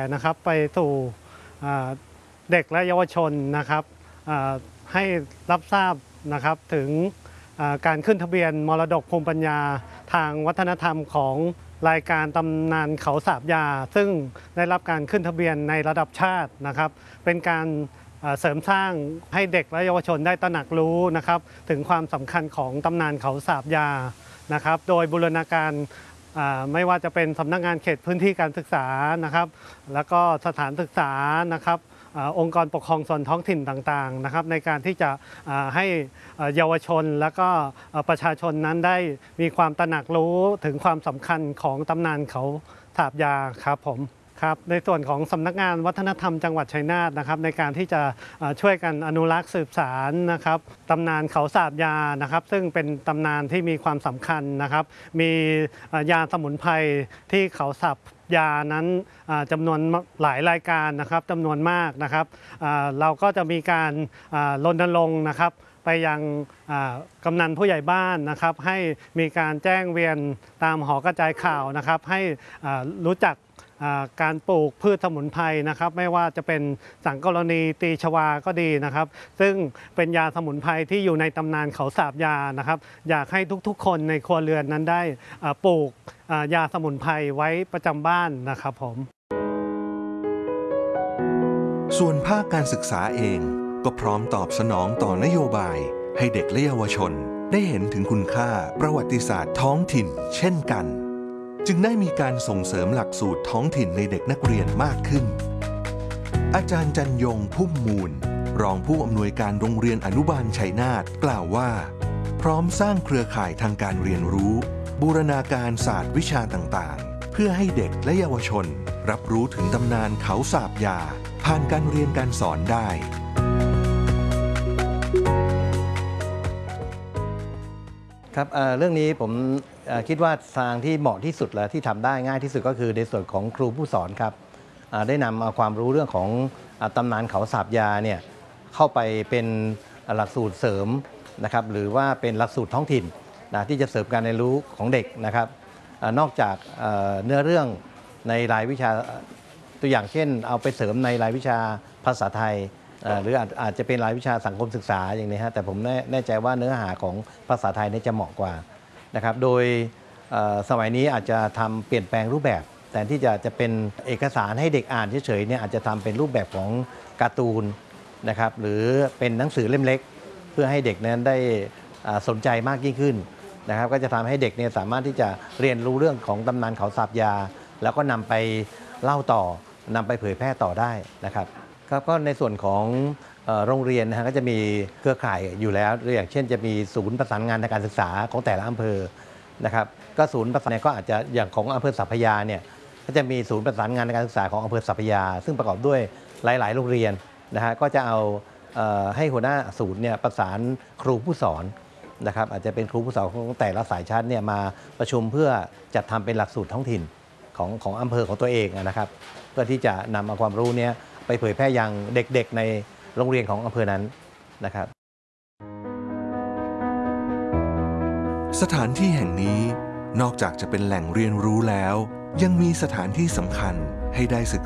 นะครับไปสู่เด็กและเยาวชนนะครับให้รับทราบนะครับถึงการขึ้นทะเบียนมรดกภูมิปัญญาทางวัฒนธรรมของรายการตำนานเขาสาบยาซึ่งได้รับการขึ้นทะเบียนในระดับชาตินะครับเป็นการเสริมสร้างให้เด็กและเยาวชนได้ตระหนักรู้นะครับถึงความสำคัญของตำนานเขาสาบยานะครับโดยบูรณาการไม่ว่าจะเป็นสำนักงานเขตพื้นที่การศึกษานะครับแล้วก็สถานศึกษานะครับองค์กรปกครองส่วนท้องถิ่นต่างๆนะครับในการที่จะให้เยาวชนและก็ประชาชนนั้นได้มีความตระหนักรู้ถึงความสำคัญของตำนานเขาสาบยาครับผมครับในส่วนของสำนักงานวัฒนธรรมจังหวัดชัยนาทนะครับในการที่จะช่วยกันอนุรักษ์สืบสานนะครับตำนานเขาสาบยานะครับซึ่งเป็นตำนานที่มีความสำคัญนะครับมียาสมุนไพรที่เขาสาบยานั้นจำนวนหลายรายการนะครับจำนวนมากนะครับเราก็จะมีการรณรงค์นะครับไปยังกำนันผู้ใหญ่บ้านนะครับให้มีการแจ้งเวียนตามหอกระจายข่าวนะครับให้รู้จักการปลูกพืชสมุนไพรนะครับไม่ว่าจะเป็นสังกรณีตีชวาก็ดีนะครับซึ่งเป็นยาสมุนไพรที่อยู่ในตำนานเขาสาบยานะครับอยากให้ทุกๆคนในครัวเรือนนั้นได้ปลูกยาสมุนไพรไว้ประจำบ้านนะครับผมส่วนภาคการศึกษาเองก็พร้อมตอบสนองต่อนโยบายให้เด็กและเยาวชนได้เห็นถึงคุณค่าประวัติศาสตร์ท้องถิ่นเช่นกันจึงได้มีการส่งเสริมหลักสูตรท้องถิ่นในเด็กนักเรียนมากขึ้นอาจารย์จันยงพุ่มมูลรองผู้อำนวยการโรงเรียนอนุบาลชัยนาทกล่าวว่าพร้อมสร้างเครือข่ายทางการเรียนรู้บูรณาการศาสตร์วิชาต่างๆเพื่อให้เด็กและเยาวชนรับรู้ถึงตำนานเขาสาบยาผ่านการเรียนการสอนได้ครับเรื่องนี้ผมคิดว่าทางที่เหมาะที่สุดและที่ทำได้ง่ายที่สุดก็คือในส่วนของครูผู้สอนครับได้นำเอาความรู้เรื่องของตำนานเขาสาบยาเนี่ยเข้าไปเป็นหลักสูตรเสริมนะครับหรือว่าเป็นหลักสูตรท้องถิ่นที่จะเสริมการเรียนรู้ของเด็กนะครับนอกจากเนื้อเรื่องในรายวิชาตัวอย่างเช่นเอาไปเสริมในรายวิชาภาษาไทยหรืออาจจะเป็นรายวิชาสังคมศึกษาอย่างนี้ฮะแต่ผมแน่ใจว่าเนื้อหาของภาษาไทยนี่จะเหมาะกว่านะครับโดยสมัยนี้อาจจะทำเปลี่ยนแปลงรูปแบบแต่ที่จะเป็นเอกสารให้เด็กอ่านเฉยๆเนี่ยอาจจะทำเป็นรูปแบบของการ์ตูนนะครับหรือเป็นหนังสือเล่มเล็กเพื่อให้เด็กนั้นได้สนใจมากยิ่งขึ้นนะครับก็จะทำให้เด็กเนี่ยสามารถที่จะเรียนรู้เรื่องของตำนานเขาสาบยาแล้วก็นำไปเล่าต่อนำไปเผยแพร่ต่อได้นะครับครับก็ในส่วนของโรงเรียนนะฮะก็จะมีเครือข่ายอยู่แล้วอย่างเช่นจะมีศูนย์ประสานงานทางการศึกษาของแต่ละอำเภอนะครับก็ศูนย์ประสานงานก็อาจจะอย่างของอำเภอสัพพยาเนี่ยก็จะมีศูนย์ประสานงานทางการศึกษาของอำเภอสัพพยาซึ่งประกอบด้วยหลายๆโรงเรียนนะฮะก็จะเอาให้หัวหน้าศูนย์เนี่ยประสานครูผู้สอนนะครับอาจจะเป็นครูผู้สอนของแต่ละสายชั้นเนี่ยมาประชุมเพื่อจัดทำเป็นหลักสูตรท้องถิ่นของอำเภอของตัวเองนะครับเพื่อที่จะนำเอาความรู้เนี่ยไปเผยแพร่ยังเด็กๆในโรงเรียนของอำเภอนั้นนะครับสถานที่แห่งนี้นอกจากจะเป็นแหล่งเรียนรู้แล้วยังมีสถานที่สำคัญให้ได้ศึก